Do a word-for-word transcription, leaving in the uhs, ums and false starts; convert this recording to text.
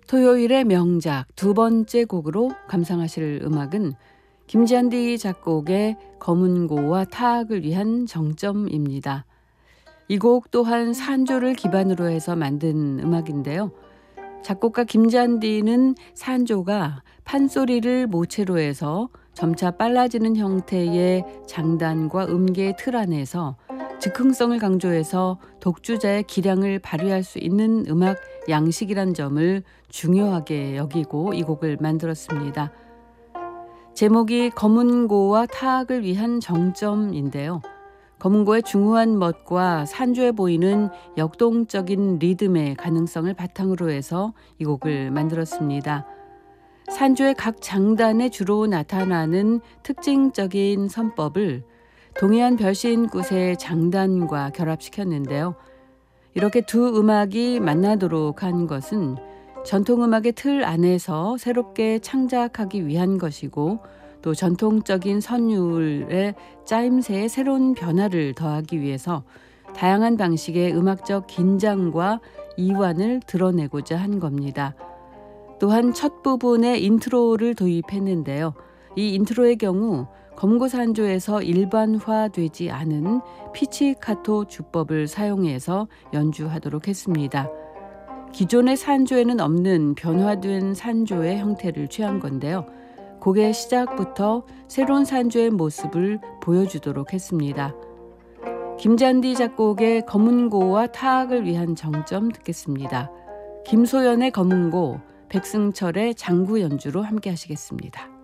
토요일의 명작 두 번째 곡으로 감상하실 음악은 김잔디 작곡의 검은고와 타악을 위한 정점입니다. 이 곡 또한 산조를 기반으로 해서 만든 음악인데요. 작곡가 김잔디는 산조가 판소리를 모체로 해서 점차 빨라지는 형태의 장단과 음계의 틀 안에서 즉흥성을 강조해서 독주자의 기량을 발휘할 수 있는 음악 양식이란 점을 중요하게 여기고 이 곡을 만들었습니다. 제목이 검은고와 타악을 위한 정점인데요. 검은고의 중후한 멋과 산조에 보이는 역동적인 리듬의 가능성을 바탕으로 해서 이 곡을 만들었습니다. 산조의 각 장단에 주로 나타나는 특징적인 선법을 동해안 별신굿의 장단과 결합시켰는데요. 이렇게 두 음악이 만나도록 한 것은 전통음악의 틀 안에서 새롭게 창작하기 위한 것이고 또 전통적인 선율의 짜임새에 새로운 변화를 더하기 위해서 다양한 방식의 음악적 긴장과 이완을 드러내고자 한 겁니다. 또한 첫 부분에 인트로를 도입했는데요. 이 인트로의 경우 검은고 산조에서 일반화되지 않은 피치카토 주법을 사용해서 연주하도록 했습니다. 기존의 산조에는 없는 변화된 산조의 형태를 취한 건데요. 곡의 시작부터 새로운 산조의 모습을 보여주도록 했습니다. 김잔디 작곡의 검은고와 타악을 위한 정점 듣겠습니다. 김소연의 검은고, 백승철의 장구 연주로 함께 하시겠습니다.